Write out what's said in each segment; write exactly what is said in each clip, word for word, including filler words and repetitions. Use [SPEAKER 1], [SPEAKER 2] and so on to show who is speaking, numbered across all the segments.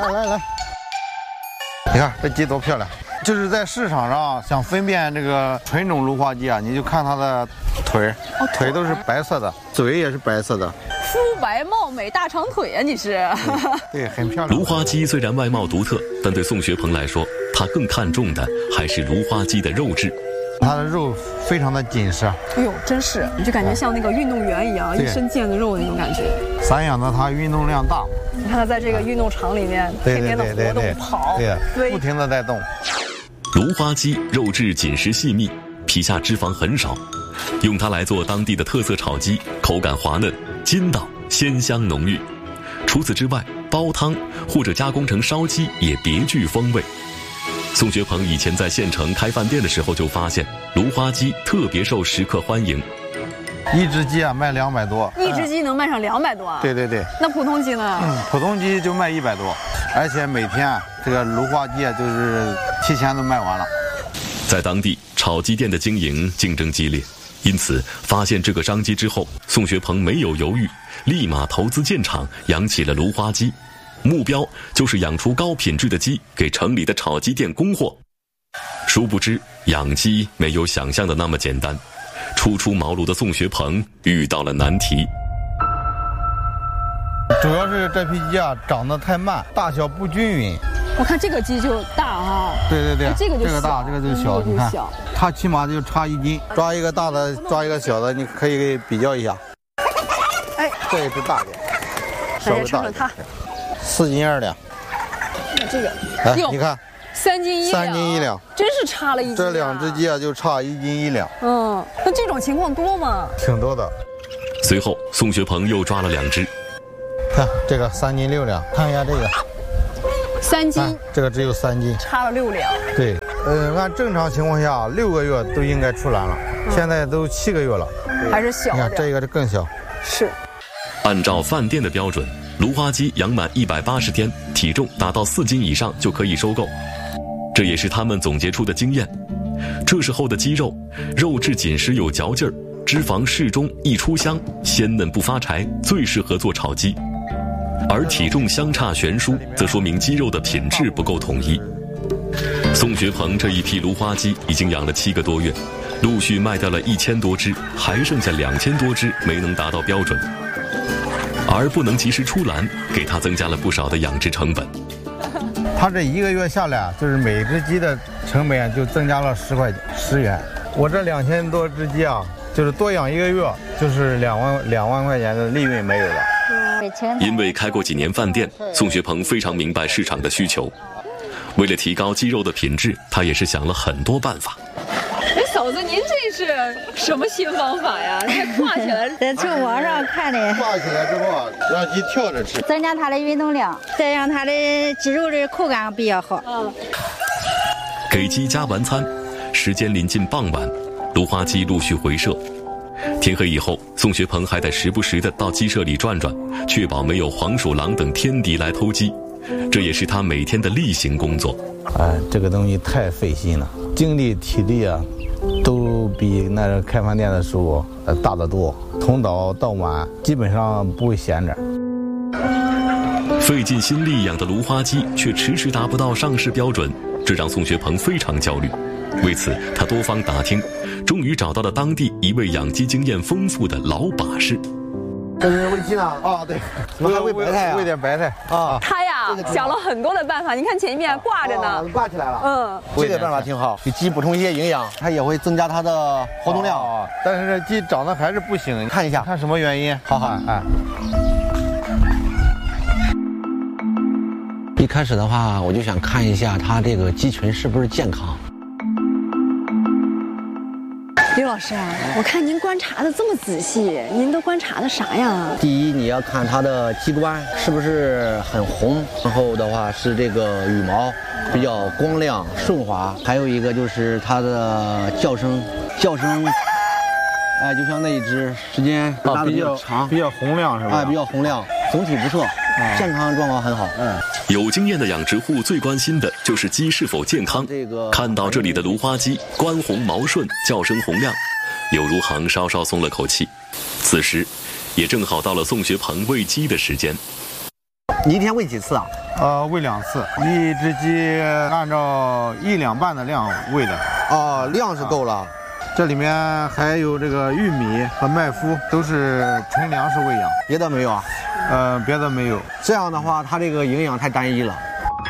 [SPEAKER 1] 来来来，你看这鸡多漂亮！就是在市场上想分辨这个纯种芦花鸡啊，你就看它的腿，
[SPEAKER 2] 哦、
[SPEAKER 1] 腿都是白色的，嘴也是白色的。
[SPEAKER 2] 肤白貌美大长腿啊，你是？
[SPEAKER 1] 对，对，很漂亮。
[SPEAKER 3] 芦花鸡虽然外貌独特，但对宋学鹏来说，他更看重的还是芦花鸡的肉质。
[SPEAKER 1] 它的肉非常的紧实。
[SPEAKER 2] 哎呦，真是，你就感觉像那个运动员一样，一身腱子肉的那种感觉。
[SPEAKER 1] 散养的它运动量大。
[SPEAKER 2] 你看它在这个运动场里面天天的活动跑，
[SPEAKER 1] 对，不停的在动。
[SPEAKER 3] 芦花鸡肉质紧实细密，皮下脂肪很少，用它来做当地的特色炒鸡，口感滑嫩，筋道鲜香浓郁。除此之外，煲汤或者加工成烧鸡也别具风味。宋学鹏以前在县城开饭店的时候就发现，芦花鸡特别受食客欢迎。
[SPEAKER 1] 一只鸡啊卖两百多，
[SPEAKER 2] 一只鸡能卖上两百多啊？
[SPEAKER 1] 对对对。
[SPEAKER 2] 那普通鸡呢？
[SPEAKER 1] 嗯，普通鸡就卖一百多，而且每天啊，这个芦花鸡啊就是提前都卖完了。
[SPEAKER 3] 在当地炒鸡店的经营竞争激烈，因此发现这个商机之后，宋学鹏没有犹豫，立马投资建厂，养起了芦花鸡，目标就是养出高品质的鸡给城里的炒鸡店供货。殊不知养鸡没有想象的那么简单，初出茅庐的宋学鹏遇到了难题。
[SPEAKER 1] 主要是这批鸡啊长得太慢，大小不均匀。
[SPEAKER 2] 我看这个鸡就大啊，
[SPEAKER 1] 对对对，
[SPEAKER 2] 这个就
[SPEAKER 1] 这个大，这个就小，你看，它起码就差一斤。抓一个大的，抓一个小的，你可以比较一下。
[SPEAKER 2] 哎，
[SPEAKER 1] 这一只大点，
[SPEAKER 2] 稍微大它，
[SPEAKER 1] 四斤二两。
[SPEAKER 2] 这个，
[SPEAKER 1] 哎，你看，
[SPEAKER 2] 三斤一两，
[SPEAKER 1] 三斤一两，
[SPEAKER 2] 真是差了一斤。
[SPEAKER 1] 这两只鸡啊，就差一斤一两。
[SPEAKER 2] 嗯，那这种情况多吗？
[SPEAKER 1] 挺多的。
[SPEAKER 3] 随后，宋学鹏又抓了两只。
[SPEAKER 1] 看这个三斤六两，看一下这个，
[SPEAKER 2] 三斤，
[SPEAKER 1] 这个只有三斤，
[SPEAKER 2] 差了六两。
[SPEAKER 1] 对，呃，按正常情况下六个月都应该出栏了，嗯、现在都七个月了，
[SPEAKER 2] 还是小。
[SPEAKER 1] 你看这个是更小。
[SPEAKER 2] 是。
[SPEAKER 3] 按照饭店的标准，芦花鸡养满一百八十天，体重达到四斤以上就可以收购，这也是他们总结出的经验。这时候的鸡肉，肉质紧实有嚼劲儿，脂肪适中易出香，鲜嫩不发柴，最适合做炒鸡。而体重相差悬殊，则说明鸡肉的品质不够统一。宋学鹏这一批芦花鸡已经养了七个多月，陆续卖掉了一千多只，还剩下两千多只没能达到标准，而不能及时出栏，给他增加了不少的养殖成本。
[SPEAKER 1] 他这一个月下来，就是每只鸡的成本就增加了十块十元。我这两千多只鸡啊，就是多养一个月，就是两万两万块钱的利润没有了。
[SPEAKER 3] 因为开过几年饭店，宋学鹏非常明白市场的需求。为了提高鸡肉的品质，他也是想了很多办法。
[SPEAKER 2] 哎，嫂子，您这是什么新方法呀？这挂起来，
[SPEAKER 4] 在从网上看的。
[SPEAKER 1] 挂起来之后啊，让鸡跳着吃，
[SPEAKER 4] 增加它的运动量，再让它的鸡肉的口感比较好。
[SPEAKER 2] 嗯。
[SPEAKER 3] 给鸡加完餐，时间临近傍晚，芦花鸡陆续回舍。天黑以后，宋学鹏还得时不时地到鸡舍里转转，确保没有黄鼠狼等天敌来偷鸡，这也是他每天的例行工作。
[SPEAKER 1] 哎，这个东西太费心了，精力体力啊，都比那开饭店的时候呃大得多。从早到晚，基本上不会闲着。
[SPEAKER 3] 费尽心力养的芦花鸡，却迟迟达不到上市标准，这让宋学鹏非常焦虑。为此，他多方打听，终于找到了当地一位养鸡经验丰富的老把式。
[SPEAKER 5] 这是喂鸡呢？啊，对，怎么还喂白菜啊？
[SPEAKER 1] 喂点白菜啊。
[SPEAKER 2] 他呀想了很多的办法，你看前面挂着呢，
[SPEAKER 5] 挂起来了。
[SPEAKER 2] 嗯，
[SPEAKER 5] 这个办法挺好，给鸡补充一些营养，它也会增加它的活动量。
[SPEAKER 1] 哦，但是这鸡长得还是不行，
[SPEAKER 5] 看一下，
[SPEAKER 1] 看什么原因？
[SPEAKER 5] 好好，
[SPEAKER 1] 哎。
[SPEAKER 5] 一开始的话，我就想看一下它这个鸡群是不是健康。
[SPEAKER 2] 刘老师啊，我看您观察的这么仔细，您都观察的啥呀？
[SPEAKER 5] 第一，你要看它的鸡冠是不是很红，然后的话是这个羽毛比较光亮顺滑，还有一个就是它的叫声，叫声，哎，就像那一只时间拉的比较长，
[SPEAKER 1] 比较洪亮是吧？
[SPEAKER 5] 哎，比较洪亮，总体不错，嗯、健康状况很好。嗯。
[SPEAKER 3] 有经验的养殖户最关心的就是鸡是否健康。
[SPEAKER 5] 这个
[SPEAKER 3] 看到这里的芦花鸡冠红毛顺，叫声洪亮，柳如航稍稍松了口气。此时，也正好到了宋学鹏喂鸡的时间。
[SPEAKER 5] 你一天喂几次啊？
[SPEAKER 1] 呃，喂两次，一只鸡按照一两半的量喂的。
[SPEAKER 5] 啊，量是够了。啊，
[SPEAKER 1] 这里面还有这个玉米和麦麸，都是纯粮食喂养，
[SPEAKER 5] 别的没有啊？
[SPEAKER 1] 呃，别的没有。
[SPEAKER 5] 这样的话，它这个营养太单一了。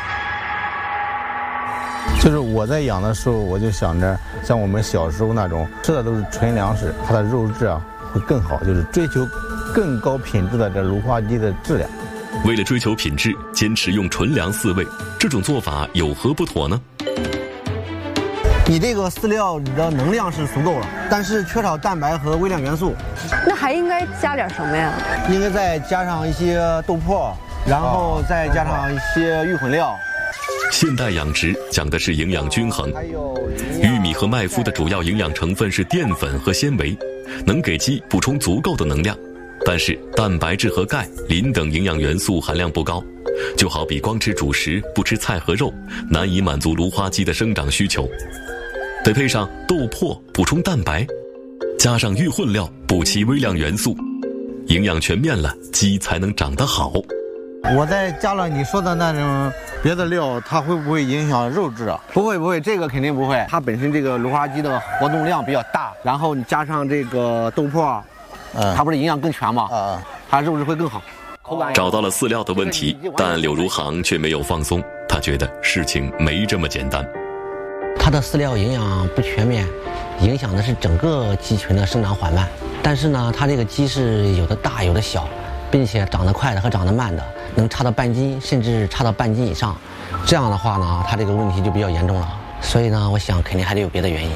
[SPEAKER 1] 就是我在养的时候，我就想着像我们小时候那种吃的都是纯粮食，它的肉质啊会更好，就是追求更高品质的这芦花鸡的质量。
[SPEAKER 3] 为了追求品质，坚持用纯粮饲喂，这种做法有何不妥呢？
[SPEAKER 5] 你这个饲料里的能量是足够了，但是缺少蛋白和微量元素。
[SPEAKER 2] 那还应该加点什么呀？
[SPEAKER 5] 应该再加上一些豆粕，然后再加上一些育混料。
[SPEAKER 3] 现代养殖讲的是营养均衡，玉米和麦麸的主要营养成分是淀粉和纤维，能给鸡补充足够的能量。但是蛋白质和钙、磷等营养元素含量不高，就好比光吃主食不吃菜和肉，难以满足芦花鸡的生长需求。得配上豆粕补充蛋白，加上育混料补齐微量元素，营养全面了，鸡才能长得好。
[SPEAKER 1] 我再加了你说的那种别的料，它会不会影响肉质啊？
[SPEAKER 5] 不会不会，这个肯定不会。它本身这个芦花鸡的活动量比较大，然后你加上这个豆粕，嗯，它不是营养更全吗？啊，它肉质会更好，口感。
[SPEAKER 3] 找到了饲料的问题，但柳如航却没有放松，他觉得事情没这么简单。
[SPEAKER 6] 它的饲料营养不全面，影响的是整个鸡群的生长缓慢。但是呢，它这个鸡是有的大有的小，并且长得快的和长得慢的能差到半斤，甚至差到半斤以上。这样的话呢，它这个问题就比较严重了。所以呢，我想肯定还得有别的原因。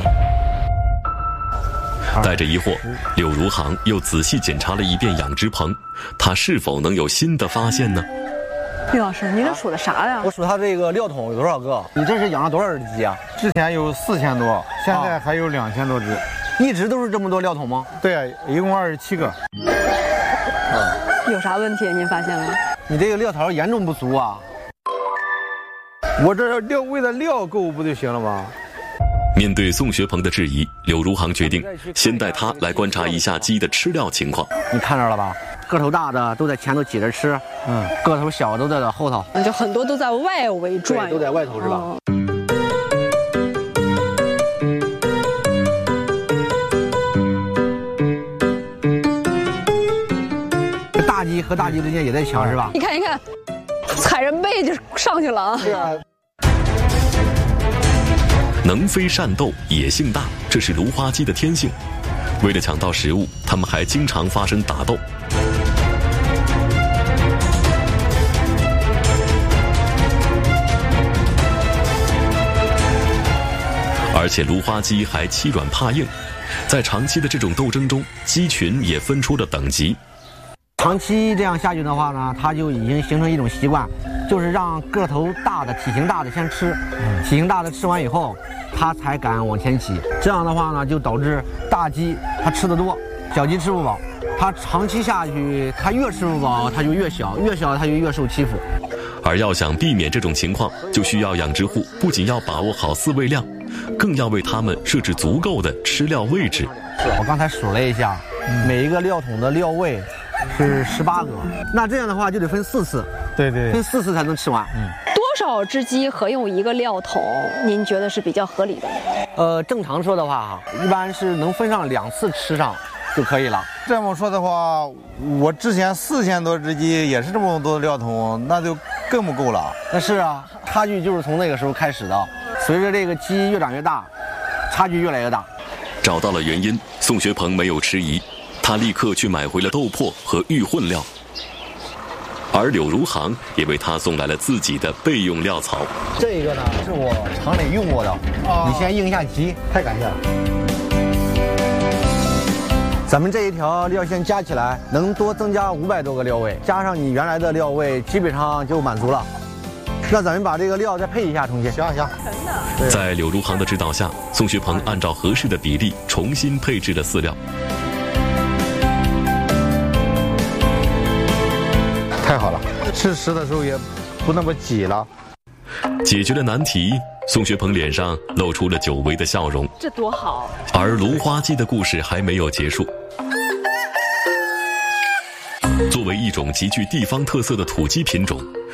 [SPEAKER 3] 带着疑惑，柳如航又仔细检查了一遍养殖棚，他是否能有新的发现呢？
[SPEAKER 2] 厉老师，你这数的啥呀？
[SPEAKER 5] 我数它这个料桶有多少个？你这是养了多少只鸡啊？
[SPEAKER 1] 之前有四千多，现在还有两千多只。
[SPEAKER 5] 一直都是这么多料桶吗？
[SPEAKER 1] 对啊，一共二十七个。
[SPEAKER 2] 有啥问题您发现了？
[SPEAKER 5] 你这个料槽严重不足啊！
[SPEAKER 1] 我这料喂的料够不就行了吗？
[SPEAKER 3] 面对宋学鹏的质疑，柳如航决定先带他来观察一下鸡的吃料情况。
[SPEAKER 5] 你看着了吧？个头大的都在前头挤着吃，嗯，个头小的都在后头，
[SPEAKER 2] 那就很多都在外围转，
[SPEAKER 5] 都在外头是吧？嗯大鸡和大鸡之间也在抢是吧？
[SPEAKER 2] 你看，你看，踩着背就上去了啊！
[SPEAKER 5] 是啊。
[SPEAKER 3] 能飞善斗，野性大，这是芦花鸡的天性。为了抢到食物，它们还经常发生打斗。而且芦花鸡还欺软怕硬，在长期的这种斗争中，鸡群也分出了等级。
[SPEAKER 5] 长期这样下去的话呢，它就已经形成一种习惯，就是让个头大的、体型大的先吃，体型大的吃完以后，它才敢往前挤。这样的话呢，就导致大鸡它吃得多，小鸡吃不饱。它长期下去，它越吃不饱，它就越小，越小它就越受欺负。
[SPEAKER 3] 而要想避免这种情况，就需要养殖户不仅要把握好饲喂量，更要为它们设置足够的吃料位置。
[SPEAKER 5] 我刚才数了一下，每一个料桶的料位是十八个，那这样的话就得分四次，
[SPEAKER 1] 对对，
[SPEAKER 5] 分四次才能吃完。嗯，
[SPEAKER 2] 多少只鸡合用一个料桶？您觉得是比较合理的？
[SPEAKER 5] 呃，正常说的话，一般是能分上两次吃上就可以了。
[SPEAKER 1] 这么说的话，我之前四千多只鸡也是这么多料桶，那就更不够了。
[SPEAKER 5] 那是啊，差距就是从那个时候开始的。随着这个鸡越长越大，差距越来越大。
[SPEAKER 3] 找到了原因，宋学鹏没有迟疑。他立刻去买回了豆粕和育混料，而柳如航也为他送来了自己的备用料槽。
[SPEAKER 5] 这个呢是我厂里用过的，哦、你先应一下急，太感谢了。咱们这一条料线加起来能多增加五百多个料位，加上你原来的料位，基本上就满足了。那咱们把这个料再配一下，同学。
[SPEAKER 1] 行行。
[SPEAKER 3] 在柳如航的指导下，宋学鹏按照合适的比例重新配置了饲料。
[SPEAKER 1] 太好了，吃食的时候也不那么挤了。
[SPEAKER 3] 解决了难题，宋学鹏脸上露出了久违的笑容。
[SPEAKER 2] 这多好！
[SPEAKER 3] 而芦花鸡的故事还没有结束。作为一种极具地方特色的土鸡品种，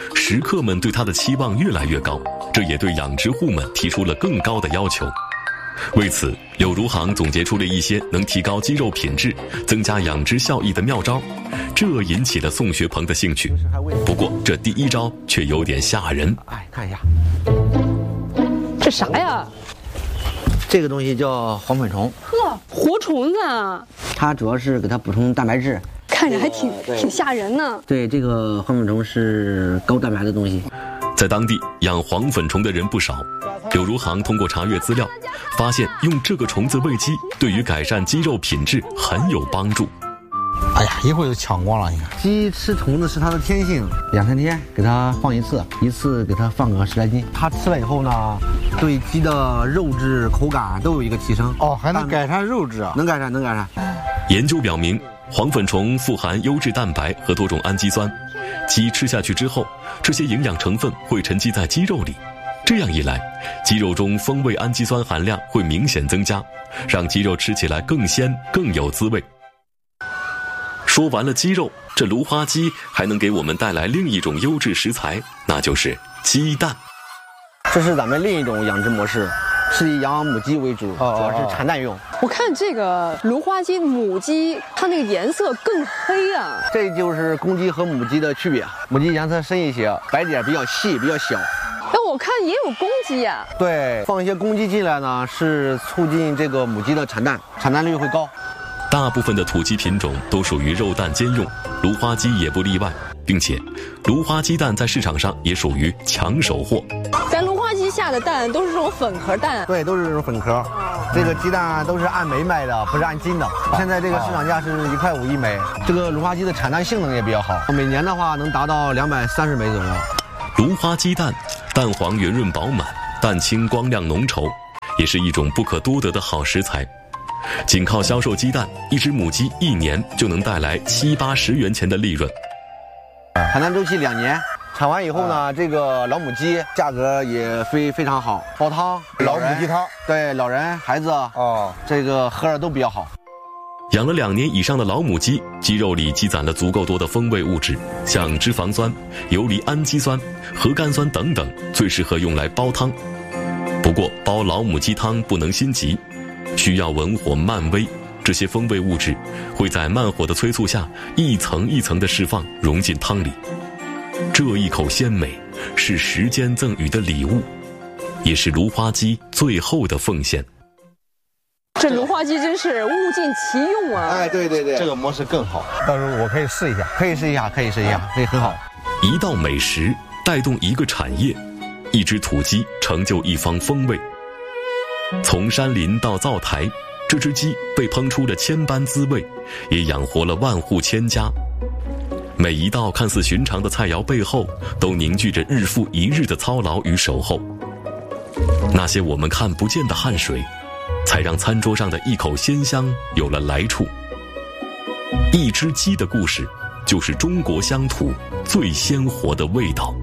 [SPEAKER 3] 食客们对它的期望越来越高，这也对养殖户们提出了更高的要求。为此，柳如行总结出了一些能提高鸡肉品质、增加养殖效益的妙招，这引起了宋学鹏的兴趣。不过，这第一招却有点吓人。
[SPEAKER 5] 哎，看一下，
[SPEAKER 2] 这啥呀？
[SPEAKER 5] 这个东西叫黄粉虫。
[SPEAKER 2] 呵，活虫子啊！
[SPEAKER 5] 它主要是给它补充蛋白质，
[SPEAKER 2] 看着还挺挺吓人呢。
[SPEAKER 5] 对，这个黄粉虫是高蛋白的东西。
[SPEAKER 3] 在当地养黄粉虫的人不少。柳如行通过查阅资料，发现用这个虫子喂鸡对于改善鸡肉品质很有帮助。
[SPEAKER 1] 哎呀，一会儿就抢光了！你看，
[SPEAKER 5] 鸡吃虫子是它的天性，两三天给它放一次，一次给它放个十来斤。它吃了以后呢，对鸡的肉质、口感都有一个提升。
[SPEAKER 1] 哦，还能改善肉质啊？
[SPEAKER 5] 能改善，能改善。
[SPEAKER 3] 研究表明，黄粉虫富含优质蛋白和多种氨基酸，鸡吃下去之后，这些营养成分会沉积在鸡肉里。这样一来，鸡肉中风味氨基酸含量会明显增加，让鸡肉吃起来更鲜、更有滋味。说完了鸡肉，这芦花鸡还能给我们带来另一种优质食材，那就是鸡蛋。
[SPEAKER 5] 这是咱们另一种养殖模式，是以养母鸡为主，
[SPEAKER 1] 哦、
[SPEAKER 5] 主要是产蛋用。
[SPEAKER 2] 我看这个芦花鸡母鸡，它那个颜色更黑啊。
[SPEAKER 5] 这就是公鸡和母鸡的区别，母鸡颜色深一些，白点比较细，比较小。
[SPEAKER 2] 但我看也有公鸡呀、啊。
[SPEAKER 5] 对，放一些公鸡进来呢，是促进这个母鸡的产蛋，产蛋率会高。
[SPEAKER 3] 大部分的土鸡品种都属于肉蛋兼用，芦花鸡也不例外，并且芦花鸡蛋在市场上也属于抢手货。
[SPEAKER 2] 咱芦花鸡下的蛋都是这种粉壳蛋，
[SPEAKER 5] 对，都是这种粉壳。这个鸡蛋都是按枚卖的，不是按斤的。现在这个市场价是一块五一枚。这个芦花鸡的产蛋性能也比较好，每年的话能达到两百三十枚左右。
[SPEAKER 3] 芦花鸡蛋蛋黄圆润饱满，蛋清光亮浓稠，也是一种不可多得的好食材。仅靠销售鸡蛋，一只母鸡一年就能带来七八十元钱的利润。
[SPEAKER 5] 产蛋周期两年，产完以后呢，这个老母鸡价格也非非常好，煲汤，
[SPEAKER 1] 老母鸡汤，
[SPEAKER 5] 对老人、孩子
[SPEAKER 1] 哦，
[SPEAKER 5] 这个喝着都比较好。
[SPEAKER 3] 养了两年以上的老母鸡，鸡肉里积攒了足够多的风味物质，像脂肪酸、游离氨基酸、核苷酸等等，最适合用来煲汤。不过，煲老母鸡汤不能心急，需要文火慢煨，这些风味物质会在慢火的催促下，一层一层的释放，融进汤里。这一口鲜美，是时间赠予的礼物，也是芦花鸡最后的奉献。
[SPEAKER 2] 这芦花鸡真是物尽其用啊！
[SPEAKER 5] 哎，对对对，
[SPEAKER 1] 这个模式更好，到时候我可以试一下，
[SPEAKER 5] 可以试一下，可以试一下，可以很好。
[SPEAKER 3] 一道美食带动一个产业，一只土鸡成就一方风味。从山林到灶台，这只鸡被烹出了千般滋味，也养活了万户千家。每一道看似寻常的菜肴背后，都凝聚着日复一日的操劳与守候。那些我们看不见的汗水，才让餐桌上的一口鲜香有了来处。一只鸡的故事，就是中国乡土最鲜活的味道。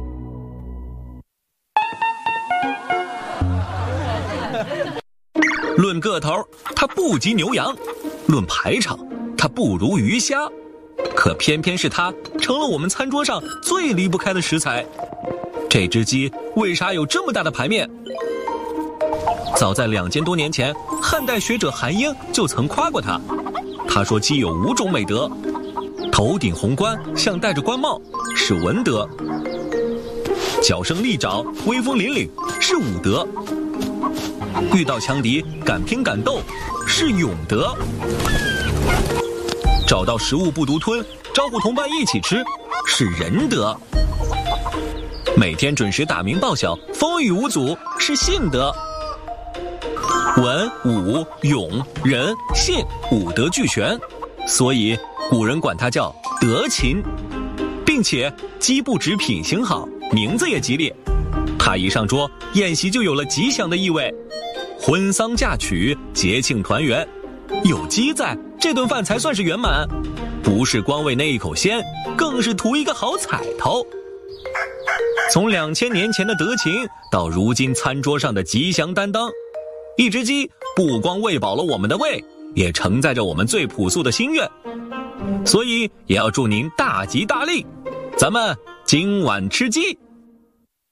[SPEAKER 7] 论个头，它不及牛羊；论排场，它不如鱼虾。可偏偏是它成了我们餐桌上最离不开的食材。这只鸡为啥有这么大的排面？早在两千多年前，汉代学者韩英就曾夸过它。他说鸡有五种美德：头顶红冠，像戴着官帽，是文德；角声利爪，威风凛凛，是武德；遇到强敌，敢拼敢斗，是勇德；找到食物不独吞，招呼同伴一起吃，是仁德；每天准时打鸣报晓，风雨无阻，是信德。文武勇仁信五德俱全，所以古人管它叫德禽。并且鸡不止品行好，名字也吉利。它一上桌，宴席就有了吉祥的意味。婚丧嫁娶，节庆团圆，有鸡在，这顿饭才算是圆满。不是光为那一口鲜，更是图一个好彩头。从两千年前的德禽，到如今餐桌上的吉祥担当，一只鸡不光喂饱了我们的胃，也承载着我们最朴素的心愿。所以也要祝您大吉大利，咱们今晚吃鸡。